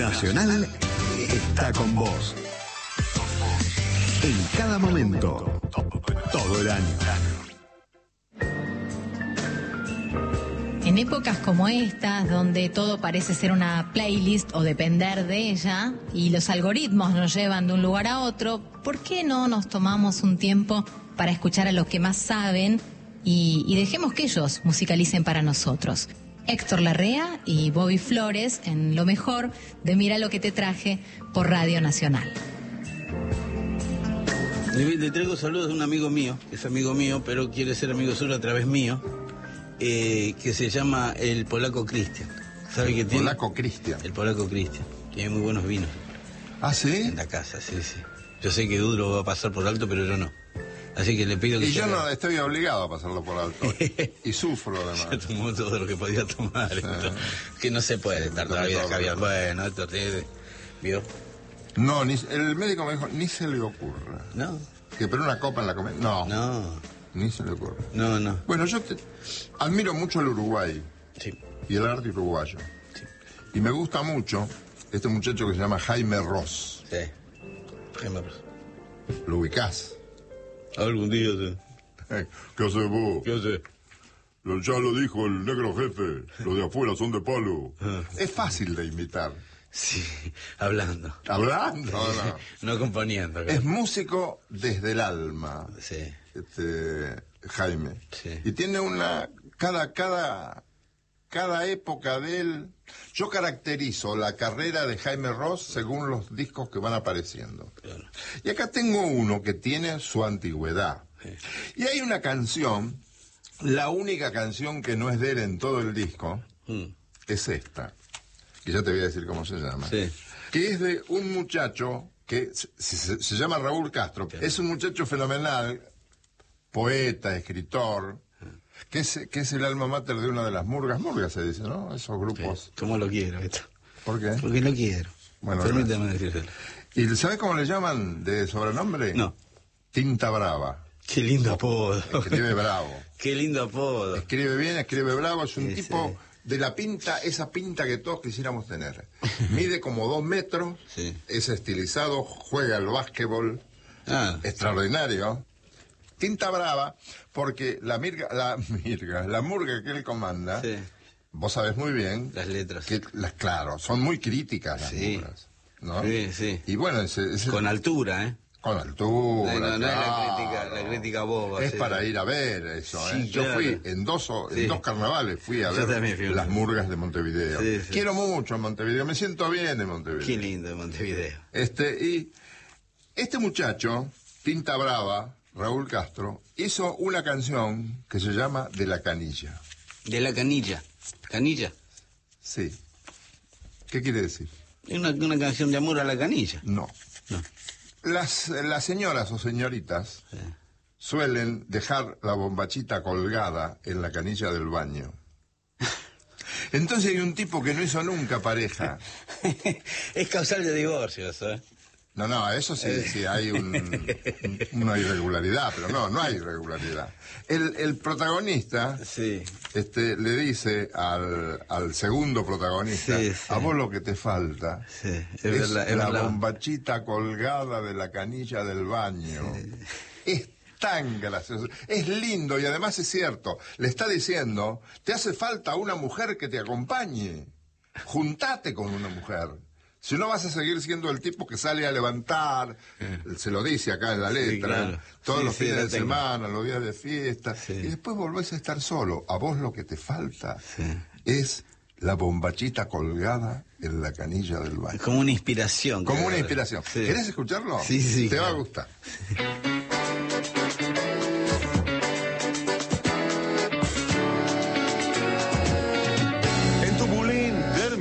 Nacional está con vos. En cada momento, todo el año. En épocas como estas, donde todo parece ser una playlist o depender de ella, y los algoritmos nos llevan de un lugar a otro, ¿por qué no nos tomamos un tiempo para escuchar a los que más saben y dejemos que ellos musicalicen para nosotros? Héctor Larrea y Bobby Flores en lo mejor de Mira lo que te traje por Radio Nacional. Le traigo saludos de un amigo mío, que es amigo mío, pero quiere ser amigo suyo a través mío, que se llama el Polaco Cristian. ¿Sabe qué tiene? Polaco Cristian. El Polaco Cristian. Tiene muy buenos vinos. ¿Ah, sí? En la casa, sí. Yo sé que Duro va a pasar por alto, pero yo no. Así que le pido que... Y yo no estoy obligado a pasarlo por alto. Y sufro, además. Ya tomó todo lo que podía tomar. Que no se puede estar toda la vida caviar. Bueno, esto ¿vio? No, el médico me dijo, ni se le ocurra. No. Que pero una copa en la comida. No. Ni se le ocurre. No. Bueno, yo admiro mucho el Uruguay. Sí. Y el arte uruguayo. Sí. Y me gusta mucho este muchacho que se llama Jaime Ross. Sí. Jaime Ross. ¿Lo ubicás? Algún día, sí. ¿Qué haces vos? ¿Qué haces? Ya lo dijo el negro jefe. Los de afuera son de palo. Es fácil de imitar. Sí, hablando. ¿Hablando? No componiendo. Claro. Es músico desde el alma. Sí. Jaime. Sí. Y tiene una... Cada época de él... Yo caracterizo la carrera de Jaime Ross según los discos que van apareciendo. Claro. Y acá tengo uno que tiene su antigüedad. Sí. Y hay una canción, la única canción que no es de él en todo el disco, es esta. Que ya te voy a decir cómo se llama. Sí. Que es de un muchacho que se llama Raúl Castro. Sí. Es un muchacho fenomenal, poeta, escritor... Que es el alma mater de una de las murgas se dice, ¿no? Esos grupos. Sí. ¿Cómo lo quiero esto? ¿Por qué? Porque lo quiero. Bueno, permítame decírselo. ¿Y sabes cómo le llaman de sobrenombre? No. Tinta Brava. Qué lindo apodo. Escribe bravo. Qué lindo apodo. Escribe bien, escribe bravo. Es un tipo de la pinta, esa pinta que todos quisiéramos tener. Mide como 2 metros. Sí. Es estilizado, juega al básquetbol. Extraordinario. Tinta Brava, porque la murga que él comanda, vos sabés muy bien... Las letras. Que claro, son muy críticas las murgas, ¿no? Sí. Y bueno, con altura, ¿eh? Con altura, no es la crítica boba. Es para ir a ver eso, ¿eh? Sí, Yo claro. fui en dos carnavales, fui a ver las murgas de Montevideo. Sí. Quiero mucho Montevideo, me siento bien en Montevideo. Qué lindo de Montevideo. Y este muchacho, Tinta Brava, Raúl Castro, hizo una canción que se llama De la Canilla. De la canilla. ¿Canilla? Sí. ¿Qué quiere decir? Es una canción de amor a la canilla. No. Las señoras o señoritas suelen dejar la bombachita colgada en la canilla del baño. Entonces hay un tipo que no hizo nunca pareja. Es causal de divorcio eso, ¿eh? No, eso sí hay una irregularidad, pero no hay irregularidad. El protagonista le dice al segundo protagonista, a vos lo que te falta es la bombachita colgada de la canilla del baño. Es tan gracioso, es lindo y además es cierto. Le está diciendo, te hace falta una mujer que te acompañe. Juntate con una mujer. Si no vas a seguir siendo el tipo que sale a levantar, se lo dice acá en la letra, todos los fines de semana, los días de fiesta, y después volvés a estar solo. A vos lo que te falta es la bombachita colgada en la canilla del baño. Como una inspiración. Como una inspiración. ¿Querés escucharlo? Sí. Te va a gustar.